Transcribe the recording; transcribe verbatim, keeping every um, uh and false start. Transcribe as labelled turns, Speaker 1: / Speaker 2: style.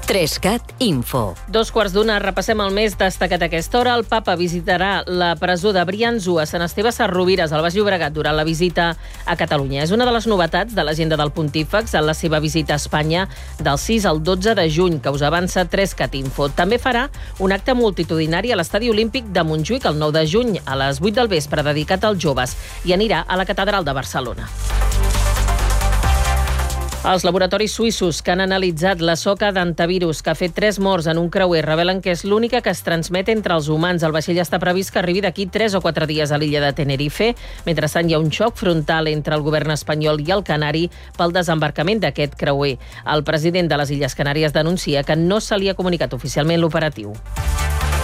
Speaker 1: Trescat Info.
Speaker 2: Dos quarts d'una, repassem el més destacat a aquesta hora. El papa visitarà la presó de Brians-u a Sant Esteve Sesrovires, al Baix Llobregat, durant la visita a Catalunya. És una de les novetats de l'agenda del Pontífex en la seva visita a Espanya del sis al dotze de juny, que us avança Trescat Info. També farà un acte multitudinari a l'Estadi Olímpic de Montjuïc el nou de juny, a les vuit del vespre, dedicat als joves, i anirà a la Catedral de Barcelona. Els laboratoris suïssos que han analitzat la soca d'antivirus que ha fet tres morts en un creuer revelen que és l'única que es transmet entre els humans. El vaixell està previst que arribi d'aquí tres o quatre dies a l'illa de Tenerife. Mentrestant, hi ha un xoc frontal entre el govern espanyol i el canari pel desembarcament d'aquest creuer. El president de les Illes Canàries denuncia que no se li ha comunicat oficialment l'operatiu.